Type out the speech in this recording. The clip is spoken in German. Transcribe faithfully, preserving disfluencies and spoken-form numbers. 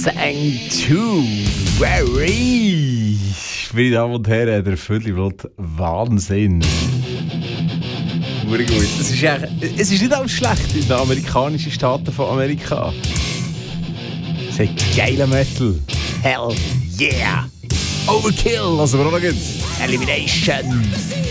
Sanctuary. Meine Damen und Herren, der Viertelblut Wahnsinn. Sehr gut. Es ist, es ist nicht alles schlecht in den amerikanischen Staaten von Amerika. Es hat geiler Metal. Hell yeah. Overkill, also wir noch gut. Elimination.